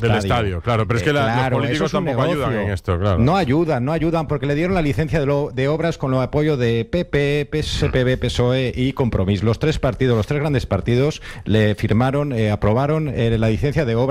estadio. Claro, pero es que los políticos tampoco ayudan en esto, claro. No ayudan porque le dieron la licencia de obras con el apoyo de PP, PSPB, PSOE y Compromís. Los tres grandes partidos le firmaron, aprobaron la licencia de obras